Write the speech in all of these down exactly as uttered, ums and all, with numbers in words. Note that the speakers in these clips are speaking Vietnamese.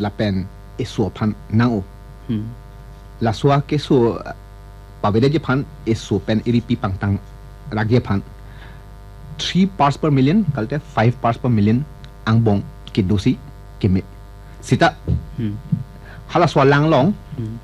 la pen eso pan nang la soa ke so pavede je pan eso pen iripi pangtang ragye pan three parts per million kalte five parts per million ang bong ke dosi ke me sita hala soa lang long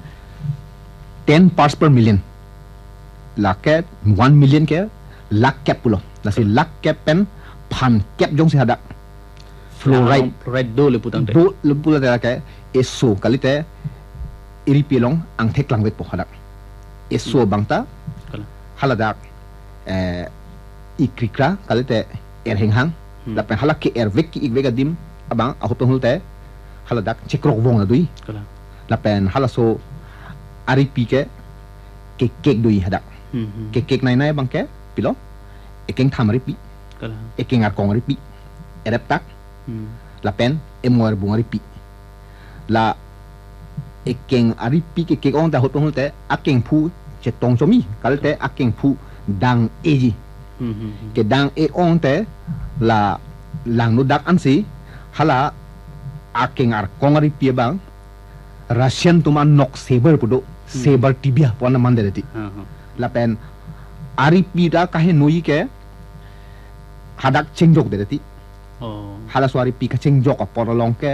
ten parts per million la ke one million ke lak kep pulo la si lak kep pen pan kep jong si hada fluoride fluoride do le putang do le pula ta ke eso kalite iripi long ang thek lang wet po hada eso bangta halada eh ikrikra kalite er henghang la pen hala ke er vek ki igvega dim abang ahot hulte halada chekrok wong dui la pen hala so aripi ke ke kek dui hada ke kek nai nai bang ke pilo ekeng tham ripi ekeng ar kong ripi erep tak la pen emor bung ripi la ekeng aripi ke kek on ta hot hulte akeng pu che tong chomi kalte akeng pu dang eji ke dang e on te la lang no dak ansi hala akeng ar kong ripi bang Russian tuman nok saber pudo saber tibia pona mandeti la pen aripi da kahe noi ke hadak chengjok dereti oh hala so aripi ka chengjok apor long ke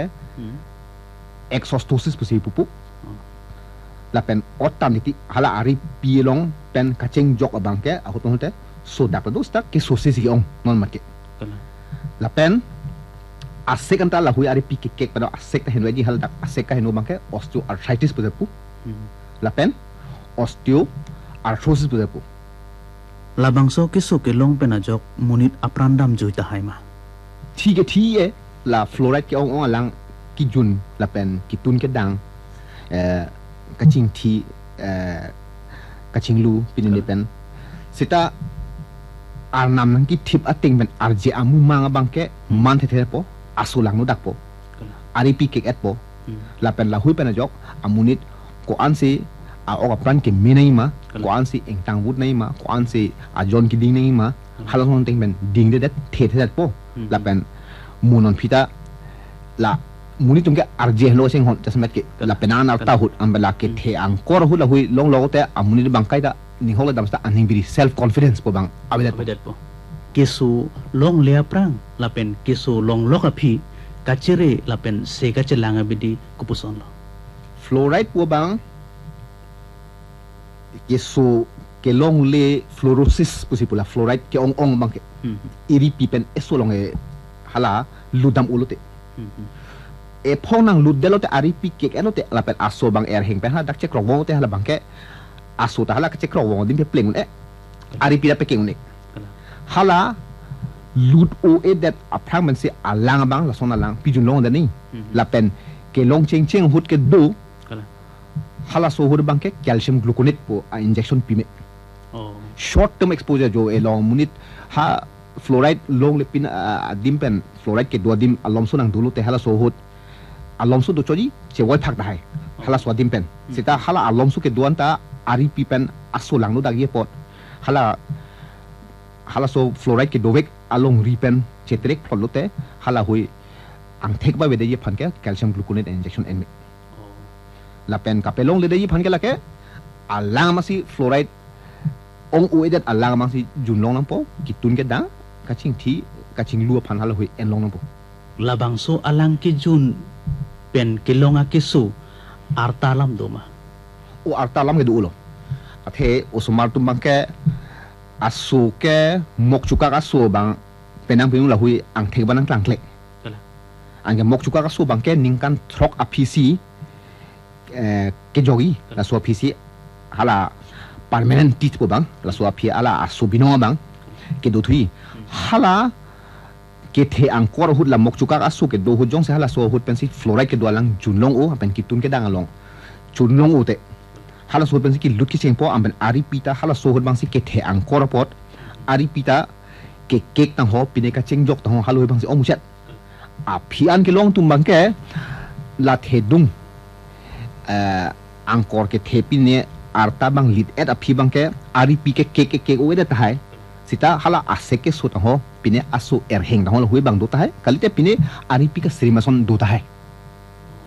exostosis pusi pupu la pen otam niti hala aripi long pen ka chengjok abang ke ahoton te so dak do sta ke so sisi ong non marke la pen asek anta la hui aripi ke kek pada asek ta henwe ji hal dak asek ka henu bang ke osteoarthritis pupu la pen osteoarthrosis pupu labang so ke so ke long pena jok munit aprandam joita haima ठीक है ठीक है la fluoride ke ong ong lang ki jun la pen ki tun ke dang eh kaching thi eh kaching lu pin ni pen sita arnam nang ki tip ating ben arje amu manga bangke man the the po asulang no dak po ari pi ke et po la pen la hui pen jok amunit ko ansi a ok plan ke menai ma ko ansi eng tang wut nai ma ko ansi a jon ki ding nai ma halong hon ting ben ding de det the the po la pen munon pita la muni tum ke arje lo sing hon tasmet ke la penan al ta hut ambela ke the ang kor hu la hui long lo te amuni bang kai da ni hol dam sta aning biri self confidence po bang abedat abedat po kesu long le aprang la pen kesu long lok aphi kachere la pen se ka chelanga bidi kupuson lo fluoride po bang kesu ke long le fluorosis pusi pula fluoride ke ong ong bang ke iri pipen eso long e hala ludam ulute e phonang ludelote ari pi ke enote la pen aso bang er heng pen ha dak che krong te hala bang ke aso ta hala che krong dim pe pleng e ari pi da pe keng ne hala lud o e that aprang men se alang bang la sona lang pi jun long da ni la pen ke long cheng cheng hut ke do hala so hut bang ke calcium gluconate po a injection pi me short term exposure jo e long munit ha fluoride long le pin a dim pen fluoride ke do dim alom so nang dulu te hala so hut alom so do choji che wai phak da hai hala so dim pen sita hala alom so ke duan ta ari pi pen aso lang no da ye pot hala hala so fluoride ke dovek along ri pen che trek pholote hala hui ang thek ba we de ye phan ke calcium gluconate injection en la pen ka pelong le de ye phan ke la ke alang ma si fluoride ong u edet alang ma si jun long nang po kitun ke da kaching thi kaching lu phan hala hui en long nang po labang so alang ke jun pen ke longa ke so artalam doma o artalam ke du lo athe osmar tum bang ke asu ke mok chuka ka so bang penang pinu la hui ang thek banang tlang tlek ang ke mok chuka ka so bang ke ningkan throk a pc eh ke jogi la so pc hala permanent tit po bang la so phi ala asu bino bang ke do thui hala ke the ang kor hut la mok chuka asu ke do hu jong se hala so hut pen si fluoride ke do lang junlong o pen kitun ke dang along junlong o te hala so pen si ki lut ki seng po am ben ari pita hala so hut bang si ke the ang kor pot ari pita ke kek tang ho pine ka cheng jok tang ho halu bang si om chat a phian ke long tum bang ke la the dung eh angkor ke the pine arta bang lit et a phi bang ke ari pi ke ke ke o de ta hai sita hala aseke so tang ho pine aso er heng dang ho hui bang do ta hai kalite pine ari pi ka srimason do ta hai